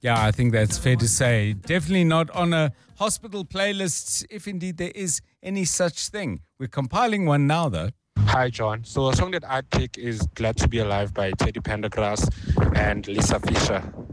Yeah, I think that's fair to say. Definitely not on a hospital playlist, if indeed there is any such thing. We're compiling one now, though. Hi, John. So a song that I'd pick is Glad to Be Alive by Teddy Pendergrass and Lisa Fisher.